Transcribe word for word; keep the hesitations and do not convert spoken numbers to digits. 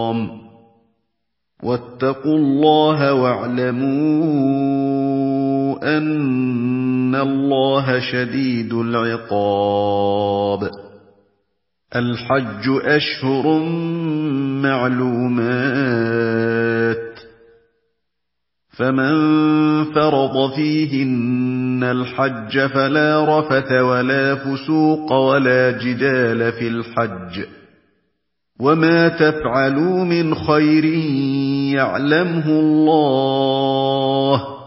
واتقوا الله واعلموا أن الله شديد العقاب. الحج أشهر معلومات، فمن فرض فيهن الحج فلا رفث ولا فسوق ولا جدال في الحج، وما تفعلوا من خير يعلمه الله،